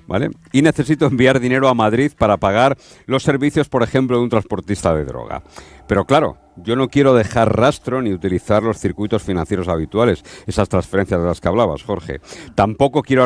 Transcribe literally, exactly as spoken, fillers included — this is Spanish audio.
¿vale? Y necesito enviar dinero a Madrid para pagar los servicios, por ejemplo, de un transportista de droga. Pero claro, yo no quiero dejar rastro ni utilizar los circuitos financieros habituales, esas transferencias de las que hablabas, Jorge. Tampoco quiero